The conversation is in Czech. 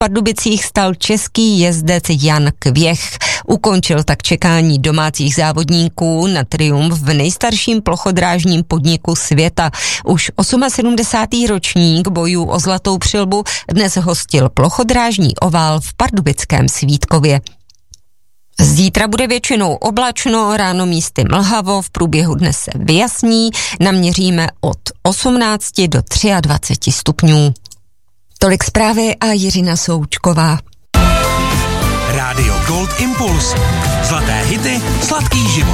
Pardubicích stal český jezdec Jan Kvěch. Ukončil tak čekání domácích závodníků na triumf v nejstarším plochodrážním podniku světa. Už 78. ročník bojů o zlatou přilbu dnes hostil plochodrážní ovál v pardubickém Svítkově. Zítra bude většinou oblačno, ráno místy mlhavo, v průběhu dne se vyjasní, naměříme od 18 do 23 stupňů. Tolik zprávy a Jiřina Součková. Rádio Gold Impuls. Zlaté hity, sladký život.